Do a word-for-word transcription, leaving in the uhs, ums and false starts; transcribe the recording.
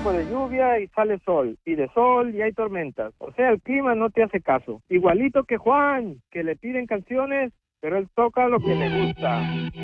poco de lluvia y sale sol, y de sol y hay tormentas. O sea, el clima no te hace caso. Igualito que Juan, que le piden canciones, pero él toca lo que le gusta.